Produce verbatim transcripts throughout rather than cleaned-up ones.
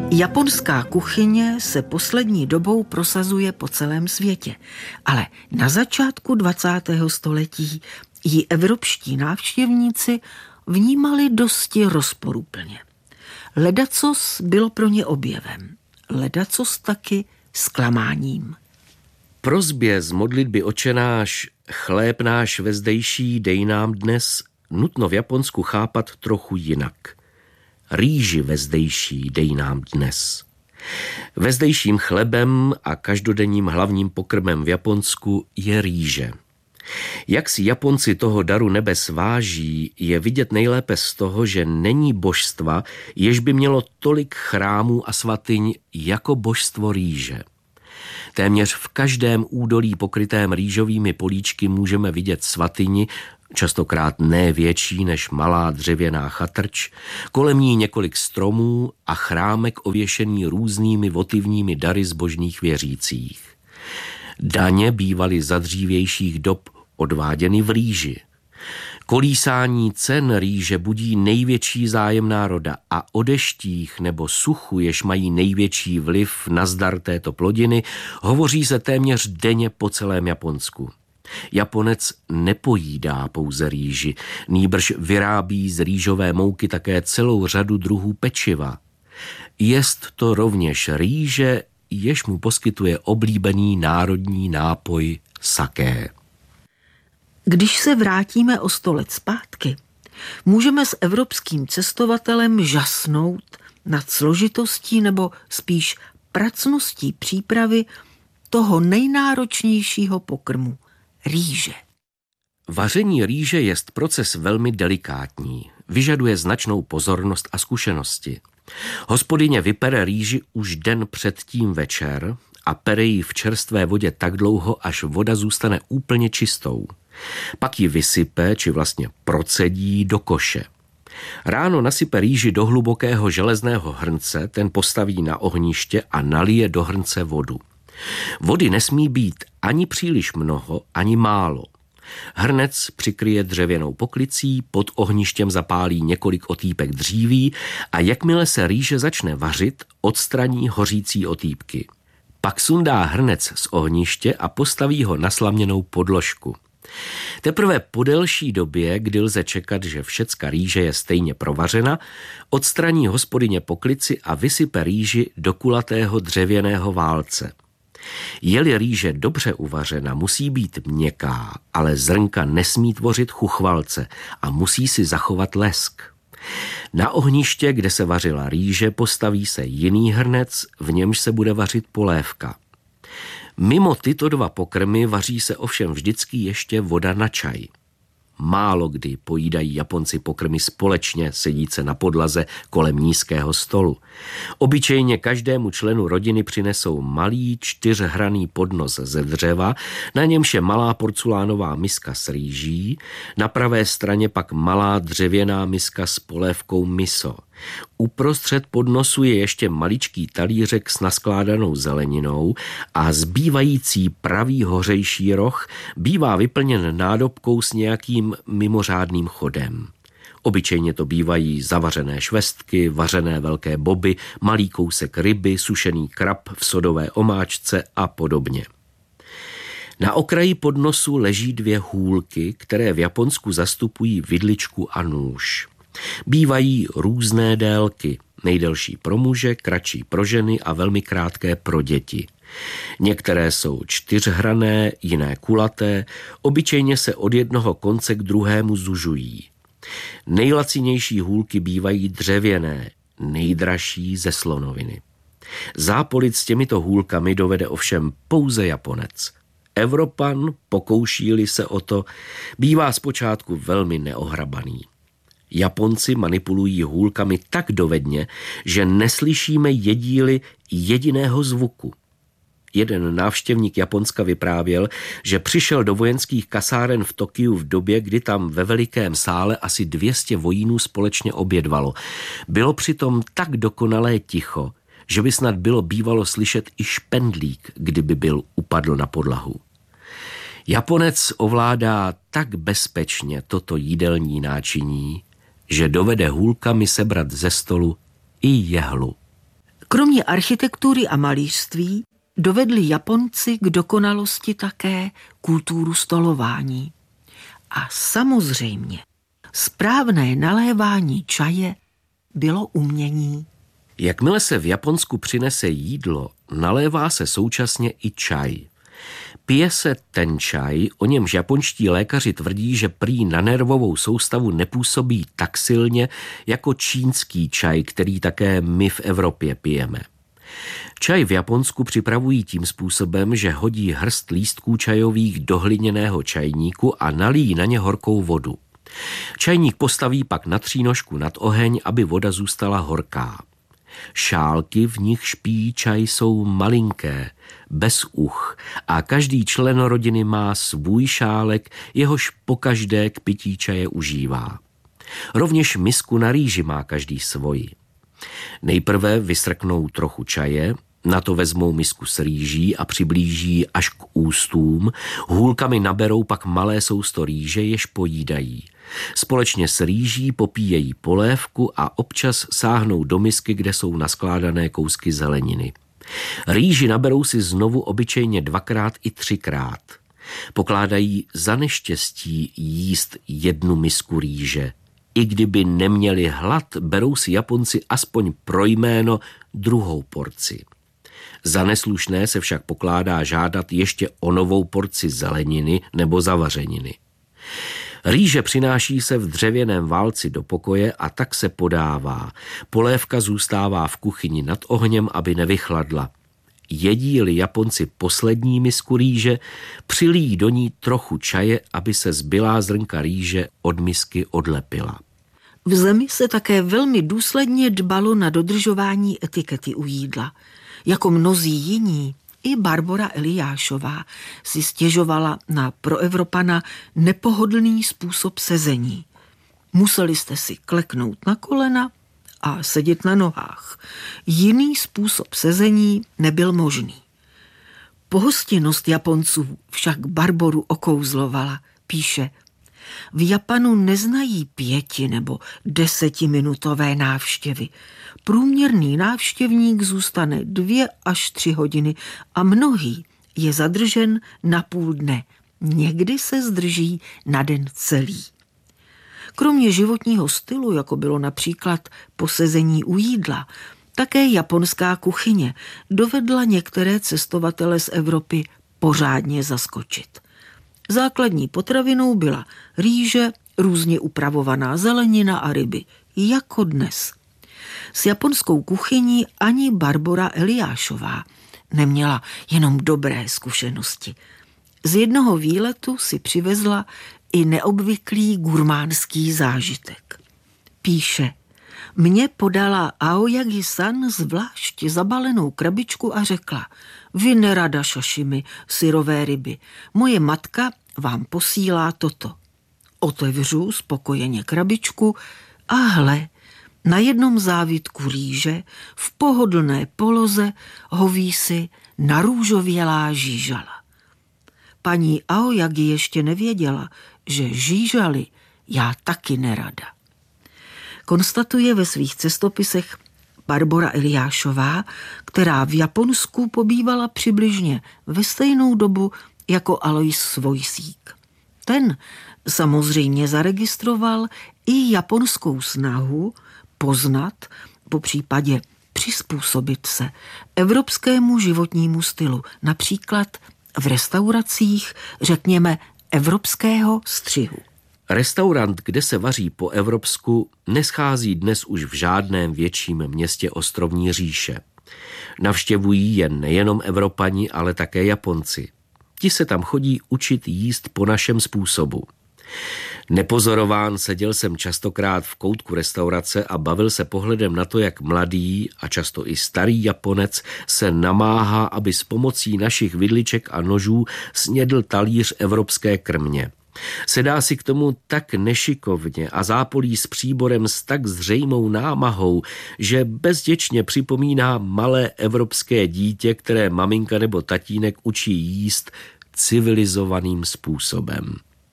Japonská kuchyně se poslední dobou prosazuje po celém světě, ale na začátku dvacátého století ji evropští návštěvníci vnímali dosti rozporuplně. Ledacos bylo pro ně objevem, ledacos taky zklamáním. Prosbě z modlitby Otčenáš, chléb náš vezdejší dej nám dnes, nutno v Japonsku chápat trochu jinak. Rýži vezdejší dej nám dnes. Vezdejším chlebem a každodenním hlavním pokrmem v Japonsku je rýže. Jak si Japonci toho daru nebes váží, je vidět nejlépe z toho, že není božstva, jež by mělo tolik chrámů a svatyň jako božstvo rýže. Téměř v každém údolí pokrytém rýžovými políčky můžeme vidět svatyni, častokrát ne větší než malá dřevěná chatrč, kolem ní několik stromů a chrámek ověšený různými votivními dary zbožných věřících. Daně bývaly za dřívějších dob odváděny v rýži. Kolísání cen rýže budí největší zájem národa a o deštích nebo suchu, jež mají největší vliv na zdar této plodiny, hovoří se téměř denně po celém Japonsku. Japonec nepojídá pouze rýži, nýbrž vyrábí z rýžové mouky také celou řadu druhů pečiva. Jest to rovněž rýže, jež mu poskytuje oblíbený národní nápoj saké. Když se vrátíme o sto let zpátky, můžeme s evropským cestovatelem žasnout nad složitostí nebo spíš pracností přípravy toho nejnáročnějšího pokrmu – rýže. Vaření rýže jest proces velmi delikátní, vyžaduje značnou pozornost a zkušenosti. Hospodyně vypere rýži už den předtím večer a pere ji v čerstvé vodě tak dlouho, až voda zůstane úplně čistou. Pak ji vysype, či vlastně procedí do koše. Ráno nasype rýži do hlubokého železného hrnce, ten postaví na ohniště a nalije do hrnce vodu. Vody nesmí být ani příliš mnoho, ani málo. Hrnec přikryje dřevěnou poklicí, pod ohništěm zapálí několik otýpek dříví a jakmile se rýže začne vařit, odstraní hořící otýpky. Pak sundá hrnec z ohniště a postaví ho na slaměnou podložku. Teprve po delší době, kdy lze čekat, že všecka rýže je stejně provařena, odstraní hospodyně poklici a vysype rýži do kulatého dřevěného válce. Je-li rýže dobře uvařena, musí být měkká, ale zrnka nesmí tvořit chuchvalce a musí si zachovat lesk. Na ohniště, kde se vařila rýže, postaví se jiný hrnec, v němž se bude vařit polévka. Mimo tyto dva pokrmy vaří se ovšem vždycky ještě voda na čaj. Málo kdy pojídají Japonci pokrmy společně, sedíce na podlaze kolem nízkého stolu. Obyčejně každému členu rodiny přinesou malý čtyřhraný podnos ze dřeva, na němž je malá porcelánová miska s rýží, na pravé straně pak malá dřevěná miska s polévkou miso. Uprostřed podnosu je ještě maličký talířek s naskládanou zeleninou a zbývající pravý hořejší roh bývá vyplněn nádobkou s nějakým mimořádným chodem. Obyčejně to bývají zavařené švestky, vařené velké boby, malý kousek ryby, sušený krab v sodové omáčce a podobně. Na okraji podnosu leží dvě hůlky, které v Japonsku zastupují vidličku a nůž. Bývají různé délky, nejdelší pro muže, kratší pro ženy a velmi krátké pro děti. Některé jsou čtyřhrané, jiné kulaté, obyčejně se od jednoho konce k druhému zužují. Nejlacinější hůlky bývají dřevěné, nejdražší ze slonoviny. Zápolit s těmito hůlkami dovede ovšem pouze Japonec. Evropan, pokouší-li se o to, bývá zpočátku velmi neohrabaný. Japonci manipulují hůlkami tak dovedně, že neslyšíme jedíli jediného zvuku. Jeden návštěvník Japonska vyprávěl, že přišel do vojenských kasáren v Tokiu v době, kdy tam ve velikém sále asi dvě stě vojínů společně obědvalo. Bylo přitom tak dokonalé ticho, že by snad bylo bývalo slyšet i špendlík, kdyby byl upadl na podlahu. Japonec ovládá tak bezpečně toto jídelní náčiní, že dovede hůlkami sebrat ze stolu i jehlu. Kromě architektury a malířství dovedli Japonci k dokonalosti také kulturu stolování. A samozřejmě správné nalévání čaje bylo umění. Jakmile se v Japonsku přinese jídlo, nalévá se současně i čaj. Pije se ten čaj, o němž japonští lékaři tvrdí, že prý na nervovou soustavu nepůsobí tak silně jako čínský čaj, který také my v Evropě pijeme. Čaj v Japonsku připravují tím způsobem, že hodí hrst lístků čajových do hliněného čajníku a nalijí na ně horkou vodu. Čajník postaví pak na třínožku nad oheň, aby voda zůstala horká. Šálky, v nich špíjí čaj, jsou malinké, bez uch a každý člen rodiny má svůj šálek, jehož pokaždé k pití čaje užívá. Rovněž misku na rýži má každý svoji. Nejprve vysrknou trochu čaje, na to vezmou misku s rýží a přiblíží až k ústům, hůlkami naberou pak malé sousto rýže, jež pojídají. Společně s rýží popíjejí polévku a občas sáhnou do misky, kde jsou naskládané kousky zeleniny. Rýži naberou si znovu obyčejně dvakrát i třikrát. Pokládají za neštěstí jíst jednu misku rýže. I kdyby neměli hlad, berou si Japonci aspoň pro jméno druhou porci. Za neslušné se však pokládá žádat ještě o novou porci zeleniny nebo zavařeniny. Rýže přináší se v dřevěném válci do pokoje a tak se podává. Polévka zůstává v kuchyni nad ohněm, aby nevychladla. Jedí-li Japonci poslední misku rýže, přilíjí do ní trochu čaje, aby se zbylá zrnka rýže od misky odlepila. V zemi se také velmi důsledně dbalo na dodržování etikety u jídla. Jako mnozí jiní, i Barbora Eliášová si stěžovala na pro Evropana nepohodlný způsob sezení. Museli jste si kleknout na kolena a sedět na nohách. Jiný způsob sezení nebyl možný. Pohostinnost Japonců však Barboru okouzlovala, píše: v Japanu neznají pěti nebo desetiminutové návštěvy. Průměrný návštěvník zůstane dvě až tři hodiny a mnohý je zadržen na půl dne. Někdy se zdrží na den celý. Kromě životního stylu, jako bylo například posezení u jídla, také japonská kuchyně dovedla některé cestovatele z Evropy pořádně zaskočit. Základní potravinou byla rýže, různě upravovaná zelenina a ryby, jako dnes. S japonskou kuchyní ani Barbora Eliášová neměla jenom dobré zkušenosti. Z jednoho výletu si přivezla i neobvyklý gurmánský zážitek. Píše: mně podala Aoyagi-san zvlášť zabalenou krabičku a řekla: vy nerada šašimi, syrové ryby, moje matka vám posílá toto. Otevřu spokojeně krabičku a hle, na jednom závitku rýže v pohodlné poloze hoví narůžovělá žížala. Paní Aoyagi ještě nevěděla, že žížaly já taky nerada. Konstatuje ve svých cestopisech Barbora Eliášová, která v Japonsku pobývala přibližně ve stejnou dobu jako Alois Svojsík. Ten samozřejmě zaregistroval i japonskou snahu poznat, popřípadě přizpůsobit se evropskému životnímu stylu, například v restauracích, řekněme, evropského střihu. Restaurant, kde se vaří po evropsku, neschází dnes už v žádném větším městě ostrovní říše. Navštěvují jen nejenom Evropani, ale také Japonci. Ti se tam chodí učit jíst po našem způsobu. Nepozorován seděl jsem častokrát v koutku restaurace a bavil se pohledem na to, jak mladý a často i starý Japonec se namáhá, aby s pomocí našich vidliček a nožů snědl talíř evropské krmě. Sedá si k tomu tak nešikovně a zápolí s příborem s tak zřejmou námahou, že bezděčně připomíná malé evropské dítě, které maminka nebo tatínek učí jíst civilizovaným způsobem.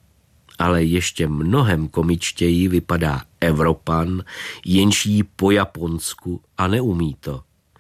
Ale ještě mnohem komičtěji vypadá Evropan, jenž jí po japonsku a neumí to.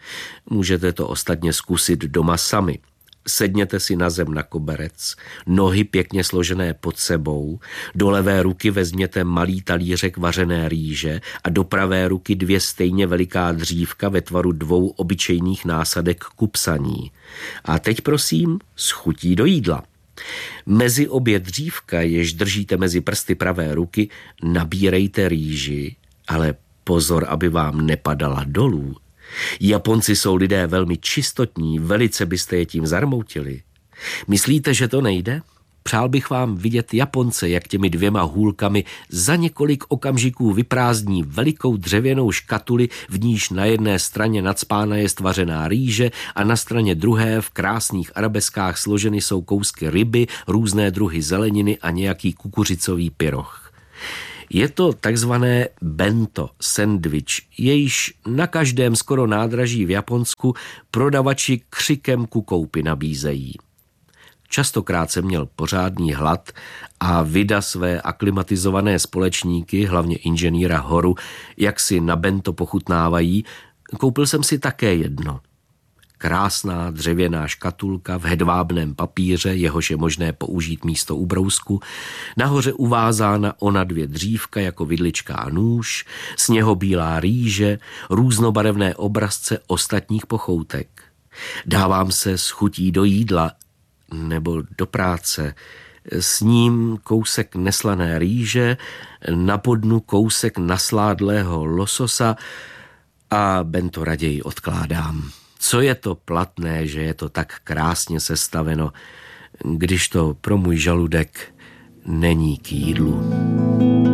Můžete to ostatně zkusit doma sami. Sedněte si na zem na koberec, nohy pěkně složené pod sebou, do levé ruky vezměte malý talířek vařené rýže a do pravé ruky dvě stejně veliká dřívka ve tvaru dvou obyčejných násadek ku psaní. A teď prosím, s chutí do jídla. Mezi obě dřívka, jež držíte mezi prsty pravé ruky, nabírejte rýži, ale pozor, aby vám nepadala dolů. Japonci jsou lidé velmi čistotní, velice byste je tím zarmoutili. Myslíte, že to nejde? Přál bych vám vidět Japonce, jak těmi dvěma hůlkami za několik okamžiků vyprázdní velikou dřevěnou škatuli, v níž na jedné straně nacpána je vařená rýže a na straně druhé v krásných arabeskách složeny jsou kousky ryby, různé druhy zeleniny a nějaký kukuřicový pyroch. Je to takzvané bento, sendvič, jejíž na každém skoro nádraží v Japonsku prodavači křikem ku koupi nabízejí. Častokrát jsem měl pořádný hlad a vida své aklimatizované společníky, hlavně inženýra Horu, jak si na bento pochutnávají, koupil jsem si také jedno. Krásná dřevěná škatulka v hedvábném papíře, jehož je možné použít místo ubrousku, nahoře uvázána ona dvě dřívka jako vidlička a nůž, sněhobílá rýže, různobarevné obrazce ostatních pochoutek. Dávám se s chutí do jídla nebo do práce, s ním kousek neslané rýže, na podnu kousek nasládlého lososa a bento raději odkládám. Co je to platné, že je to tak krásně sestaveno, když to pro můj žaludek není k jídlu.